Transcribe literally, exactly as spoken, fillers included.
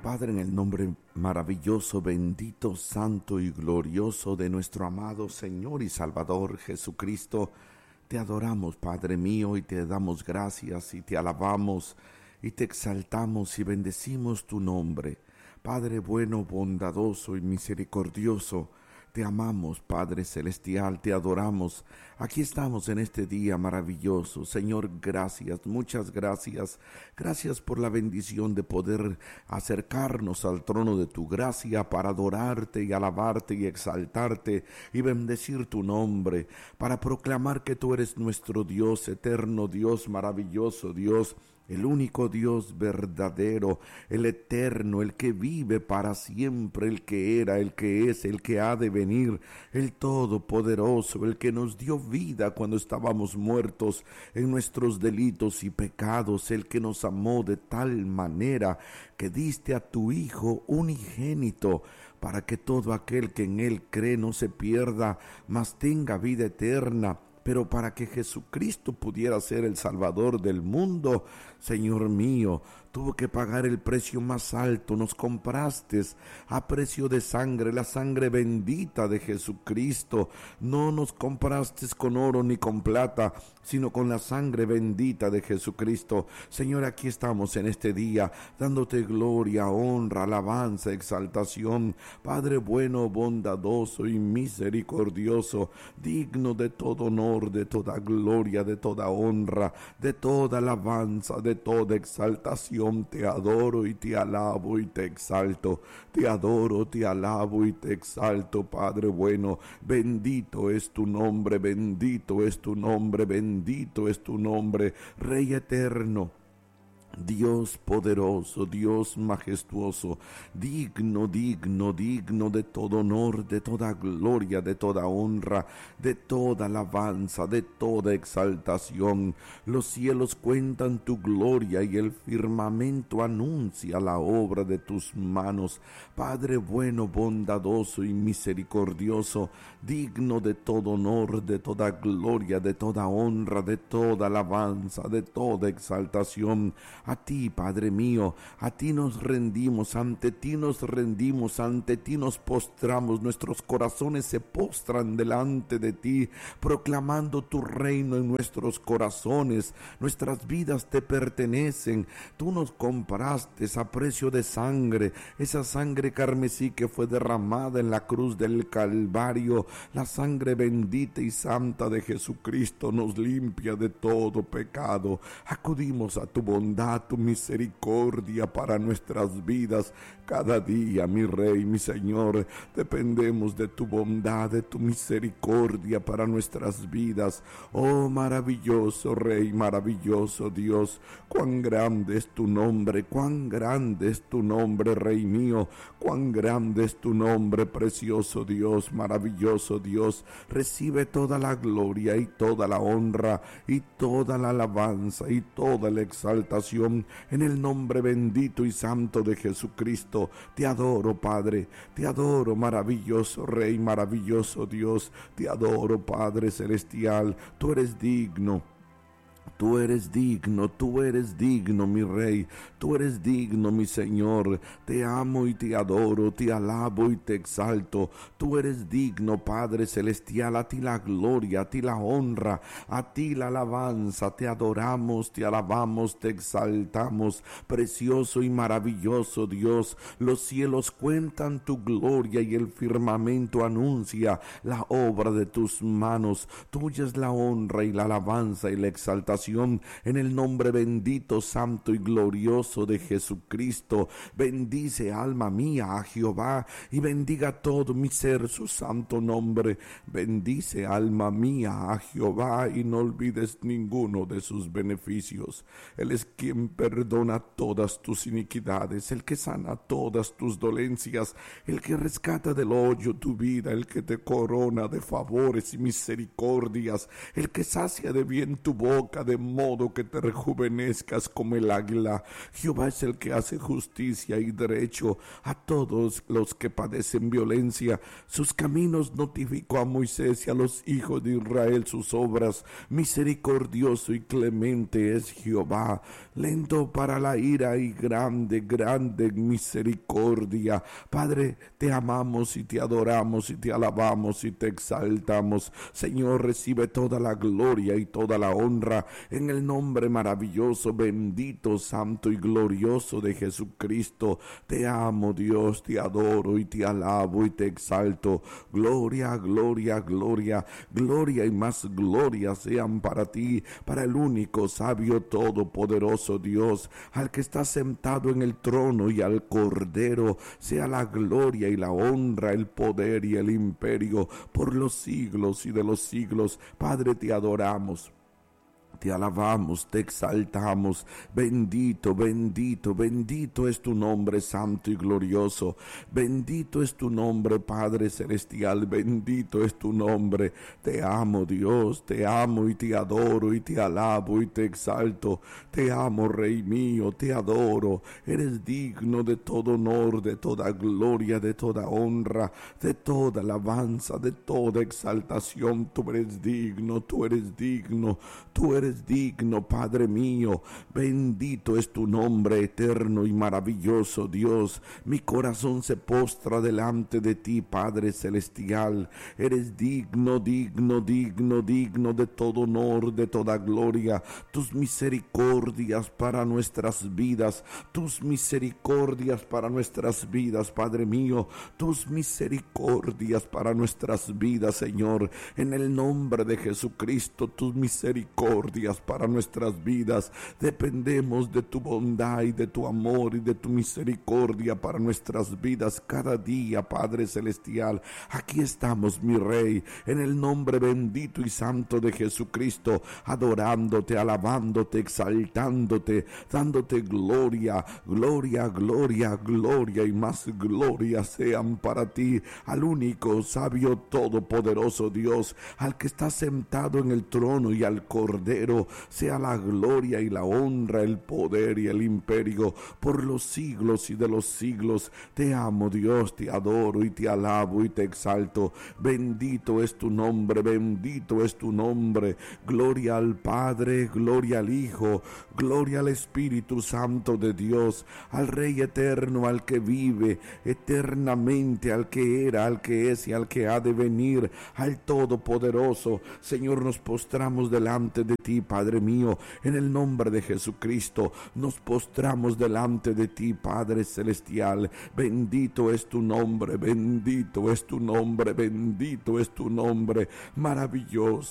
Padre, en el nombre maravilloso, bendito, santo y glorioso de nuestro amado Señor y Salvador Jesucristo, te adoramos, Padre mío, y te damos gracias y te alabamos y te exaltamos y bendecimos tu nombre. Padre bueno, bondadoso y misericordioso, te amamos, Padre celestial, te adoramos. Aquí estamos en este día maravilloso. Señor, gracias, muchas gracias. Gracias por la bendición de poder acercarnos al trono de tu gracia para adorarte y alabarte y exaltarte y bendecir tu nombre, para proclamar que tú eres nuestro Dios, eterno Dios, maravilloso Dios, el único Dios verdadero, el eterno, el que vive para siempre, el que era, el que es, el que ha de venir, el todopoderoso, el que nos dio vida cuando estábamos muertos en nuestros delitos y pecados, el que nos amó de tal manera que diste a tu Hijo unigénito, para que todo aquel que en él cree no se pierda, mas tenga vida eterna. Pero para que Jesucristo pudiera ser el Salvador del mundo, Señor mío, tuvo que pagar el precio más alto. Nos compraste a precio de sangre, la sangre bendita de Jesucristo. No nos compraste con oro ni con plata, sino con la sangre bendita de Jesucristo. Señor, aquí estamos en este día, dándote gloria, honra, alabanza, exaltación. Padre bueno, bondadoso y misericordioso, digno de todo honor, de toda gloria, de toda honra, de toda alabanza, de toda exaltación. Te adoro y te alabo y te exalto. Te adoro, te alabo y te exalto, Padre bueno. Bendito es tu nombre, bendito es tu nombre, bendito es tu nombre, Rey eterno, Dios poderoso, Dios majestuoso, digno, digno, digno de todo honor, de toda gloria, de toda honra, de toda alabanza, de toda exaltación. Los cielos cuentan tu gloria y el firmamento anuncia la obra de tus manos. Padre bueno, bondadoso y misericordioso, digno de todo honor, de toda gloria, de toda honra, de toda alabanza, de toda exaltación. A ti, Padre mío, a ti nos rendimos, ante ti nos rendimos, ante ti nos postramos, nuestros corazones se postran delante de ti, proclamando tu reino en nuestros corazones. Nuestras vidas te pertenecen, tú nos compraste a precio de sangre, esa sangre carmesí que fue derramada en la cruz del Calvario. La sangre bendita y santa de Jesucristo nos limpia de todo pecado. Acudimos a tu bondad, tu misericordia para nuestras vidas. Cada día, mi Rey, mi Señor, dependemos de tu bondad, de tu misericordia para nuestras vidas. Oh, maravilloso Rey, maravilloso Dios, cuán grande es tu nombre, cuán grande es tu nombre, Rey mío, cuán grande es tu nombre, precioso Dios, maravilloso Dios. Recibe toda la gloria y toda la honra y toda la alabanza y toda la exaltación en el nombre bendito y santo de Jesucristo. Te adoro, Padre, te adoro, maravilloso Rey, maravilloso Dios, te adoro, Padre celestial. Tú eres digno. Tú eres digno, tú eres digno, mi Rey, tú eres digno, mi Señor. Te amo y te adoro, te alabo y te exalto. Tú eres digno, Padre celestial, a ti la gloria, a ti la honra, a ti la alabanza. Te adoramos, te alabamos, te exaltamos, precioso y maravilloso Dios. Los cielos cuentan tu gloria y el firmamento anuncia la obra de tus manos. Tuya es la honra y la alabanza y la exaltación en el nombre bendito, santo y glorioso de Jesucristo. Bendice, alma mía, a Jehová, y bendiga todo mi ser su santo nombre. Bendice, alma mía, a Jehová, y no olvides ninguno de sus beneficios. Él es quien perdona todas tus iniquidades, el que sana todas tus dolencias, el que rescata del hoyo tu vida, el que te corona de favores y misericordias, el que sacia de bien tu boca, de modo que te rejuvenezcas como el águila. Jehová es el que hace justicia y derecho a todos los que padecen violencia. Sus caminos notificó a Moisés y a los hijos de Israel sus obras. Misericordioso y clemente es Jehová, lento para la ira y grande, grande en misericordia. Padre, te amamos y te adoramos y te alabamos y te exaltamos. Señor, recibe toda la gloria y toda la honra en el nombre maravilloso, bendito, santo y glorioso de Jesucristo. Te amo, Dios, te adoro y te alabo y te exalto. Gloria, gloria, gloria, gloria y más gloria sean para ti, para el único sabio todopoderoso Dios, al que está sentado en el trono, y al Cordero sea la gloria y la honra, el poder y el imperio por los siglos y de los siglos. Padre, te adoramos, te alabamos, te exaltamos. Bendito, bendito, bendito es tu nombre, santo y glorioso. Bendito es tu nombre, Padre celestial. Bendito es tu nombre. Te amo, Dios, te amo y te adoro y te alabo y te exalto. Te amo, Rey mío, te adoro. Eres digno de todo honor, de toda gloria, de toda honra, de toda alabanza, de toda exaltación. Tú eres digno, tú eres digno, tú eres digno, Padre mío. Bendito es tu nombre, eterno y maravilloso Dios. Mi corazón se postra delante de ti, Padre celestial. Eres digno, digno, digno, digno de todo honor, de toda gloria. Tus misericordias para nuestras vidas, tus misericordias para nuestras vidas, Padre mío, tus misericordias para nuestras vidas, Señor, en el nombre de Jesucristo. Tus misericordias para nuestras vidas. Dependemos de tu bondad y de tu amor y de tu misericordia para nuestras vidas cada día, Padre celestial. Aquí estamos, mi Rey, en el nombre bendito y santo de Jesucristo, adorándote, alabándote, exaltándote, dándote gloria, gloria, gloria, gloria y más gloria sean para ti, al único sabio todopoderoso Dios, al que está sentado en el trono, y al Cordero sea la gloria y la honra, el poder y el imperio por los siglos y de los siglos. Te amo, Dios, te adoro y te alabo y te exalto. Bendito es tu nombre, bendito es tu nombre. Gloria al Padre, gloria al Hijo, gloria al Espíritu Santo de Dios, al Rey eterno, al que vive eternamente, al que era, al que es y al que ha de venir, al Todopoderoso. Señor, nos postramos delante de ti, Padre mío, en el nombre de Jesucristo. Nos postramos delante de ti, Padre celestial. Bendito es tu nombre, bendito es tu nombre, bendito es tu nombre, maravilloso